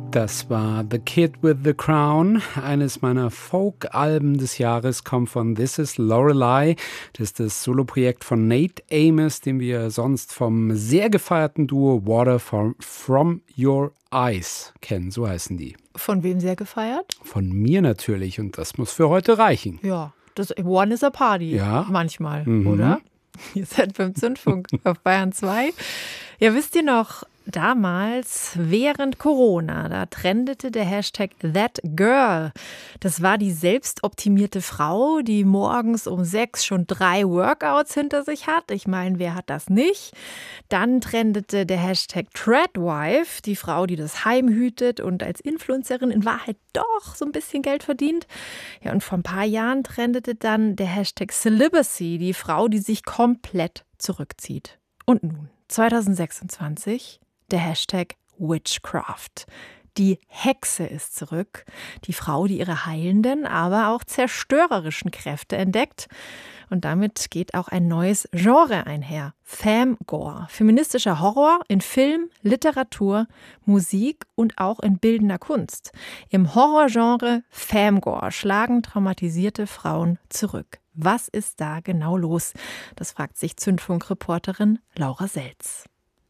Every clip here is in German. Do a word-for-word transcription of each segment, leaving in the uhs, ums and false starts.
Das war The Kid with the Crown. Eines meiner Folk-Alben des Jahres kommt von This is Lorelei. Das ist das Soloprojekt von Nate Amos, den wir sonst vom sehr gefeierten Duo Water from, from Your Eyes kennen. So heißen die. Von wem sehr gefeiert? Von mir natürlich. Und das muss für heute reichen. Ja, das One is a Party. Ja. Manchmal, Mhm. oder? Ihr seid beim Zündfunk auf Bayern zwei. Ja, wisst ihr noch, damals während Corona, da trendete der Hashtag That Girl. Das war die selbstoptimierte Frau, die morgens um sechs schon drei Workouts hinter sich hat. Ich meine, wer hat das nicht? Dann trendete der Hashtag Treadwife, die Frau, die das Heim hütet und als Influencerin in Wahrheit doch so ein bisschen Geld verdient. Ja, und vor ein paar Jahren trendete dann der Hashtag Celibacy, die Frau, die sich komplett zurückzieht. Und nun, zwanzig sechsundzwanzig, der Hashtag Witchcraft. Die Hexe ist zurück. Die Frau, die ihre heilenden, aber auch zerstörerischen Kräfte entdeckt. Und damit geht auch ein neues Genre einher. Femgore. Feministischer Horror in Film, Literatur, Musik und auch in bildender Kunst. Im Horrorgenre Femgore schlagen traumatisierte Frauen zurück. Was ist da genau los? Das fragt sich Zündfunk-Reporterin Laura Selz.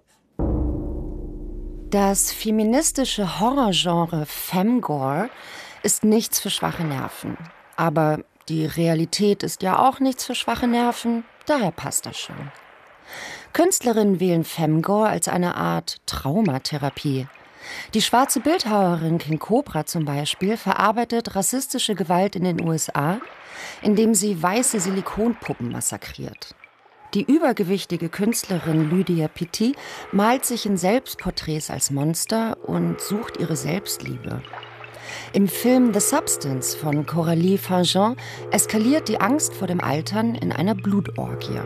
Das feministische Horrorgenre Femgore ist nichts für schwache Nerven. Aber die Realität ist ja auch nichts für schwache Nerven, daher passt das schon. Künstlerinnen wählen Femgore als eine Art Traumatherapie. Die schwarze Bildhauerin King Cobra zum Beispiel verarbeitet rassistische Gewalt in den U S A, indem sie weiße Silikonpuppen massakriert. Die übergewichtige Künstlerin Lydia Pitti malt sich in Selbstporträts als Monster und sucht ihre Selbstliebe. Im Film The Substance von Coralie Farjeon eskaliert die Angst vor dem Altern in einer Blutorgie.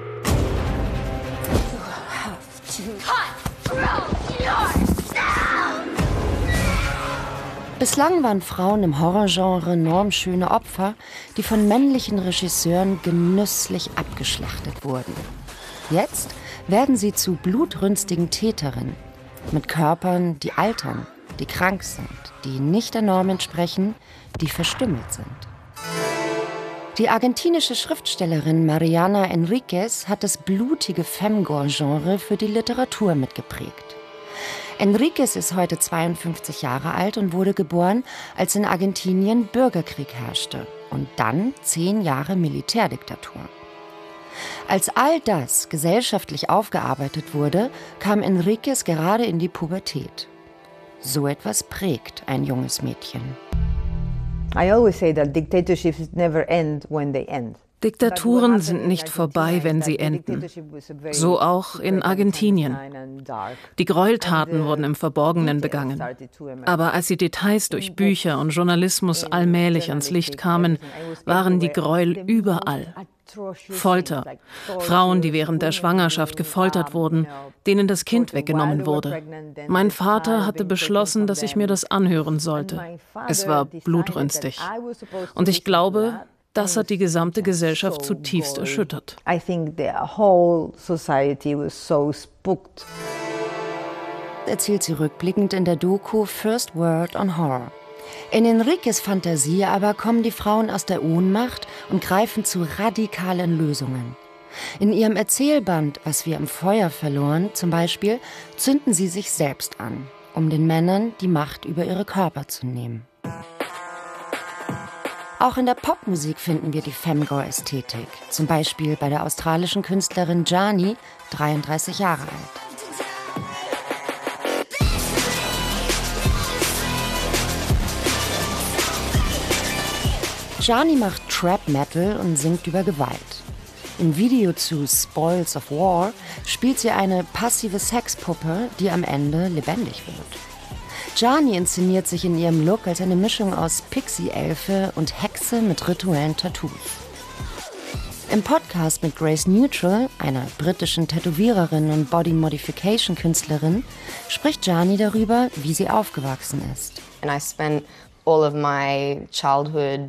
Bislang waren Frauen im Horrorgenre normschöne Opfer, die von männlichen Regisseuren genüsslich abgeschlachtet wurden. Jetzt werden sie zu blutrünstigen Täterinnen mit Körpern, die altern, die krank sind, die nicht der Norm entsprechen, die verstümmelt sind. Die argentinische Schriftstellerin Mariana Enríquez hat das blutige Femgore-Genre für die Literatur mitgeprägt. Enríquez ist heute zweiundfünfzig Jahre alt und wurde geboren, als in Argentinien Bürgerkrieg herrschte und dann zehn Jahre Militärdiktatur. Als all das gesellschaftlich aufgearbeitet wurde, kam Enríquez gerade in die Pubertät. So etwas prägt ein junges Mädchen. I always say that dictatorships never end when they end. Diktaturen sind nicht vorbei, wenn sie enden. So auch in Argentinien. Die Gräueltaten wurden im Verborgenen begangen. Aber als die Details durch Bücher und Journalismus allmählich ans Licht kamen, waren die Gräuel überall. Folter, Frauen, die während der Schwangerschaft gefoltert wurden, denen das Kind weggenommen wurde. Mein Vater hatte beschlossen, dass ich mir das anhören sollte. Es war blutrünstig. Und ich glaube, das hat die gesamte Gesellschaft zutiefst erschüttert. I think the whole society was so spooked. Erzählt sie rückblickend in der Doku First Word on Horror. In Enríquez' Fantasie aber kommen die Frauen aus der Ohnmacht und greifen zu radikalen Lösungen. In ihrem Erzählband Was wir im Feuer verloren zum Beispiel zünden sie sich selbst an, um den Männern die Macht über ihre Körper zu nehmen. Auch in der Popmusik finden wir die Femgore-Ästhetik, zum Beispiel bei der australischen Künstlerin Jani, dreiunddreißig Jahre alt. Jani macht Trap-Metal und singt über Gewalt. Im Video zu Spoils of War spielt sie eine passive Sexpuppe, die am Ende lebendig wird. Jani inszeniert sich in ihrem Look als eine Mischung aus Pixie-Elfe und Hexe mit rituellen Tattoos. Im Podcast mit Grace Neutral, einer britischen Tätowiererin und Body-Modification-Künstlerin, spricht Jani darüber, wie sie aufgewachsen ist. And I spent all of my childhood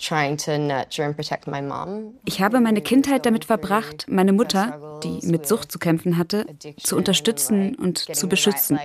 Ich habe meine Kindheit damit verbracht, meine Mutter, die mit Sucht zu kämpfen hatte, zu unterstützen und zu beschützen.